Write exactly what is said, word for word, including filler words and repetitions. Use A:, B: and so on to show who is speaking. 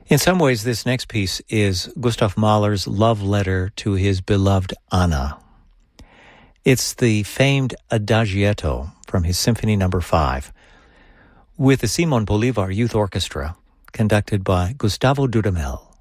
A: In some ways, this next piece is Gustav Mahler's love letter to his beloved Anna. It's the famed Adagietto from his Symphony Number Five, with the Simon Bolivar Youth Orchestra, conducted by Gustavo Dudamel.